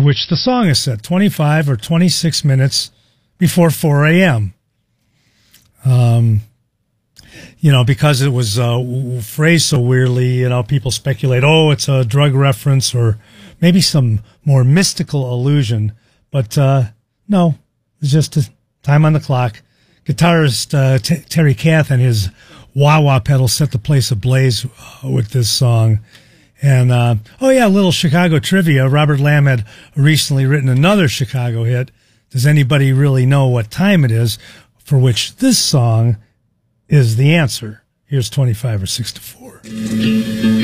at which the song is set, 25 or 26 minutes before 4 a.m. Because it was phrased so weirdly, people speculate, oh, it's a drug reference or maybe some more mystical allusion. But no, it's just a time on the clock. Guitarist Terry Kath and his wah-wah pedal set the place ablaze with this song. And, a little Chicago trivia. Robert Lamb had recently written another Chicago hit. Does anybody really know what time it is? For which this song is the answer. Here's 25 or 6 to 4.